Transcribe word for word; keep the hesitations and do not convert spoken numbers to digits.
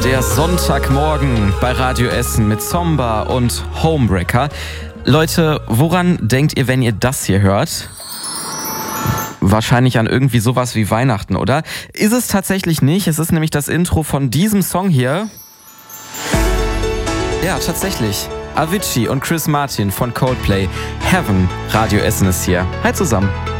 der Sonntagmorgen bei Radio Essen mit Zomba und Homewrecker. Leute, woran denkt ihr, wenn ihr das hier hört? Wahrscheinlich an irgendwie sowas wie Weihnachten, oder? Ist es tatsächlich nicht. Es ist nämlich das Intro von diesem Song hier. Ja, tatsächlich. Avicii und Chris Martin von Coldplay. Heaven. Radio Essen ist hier. Hi zusammen.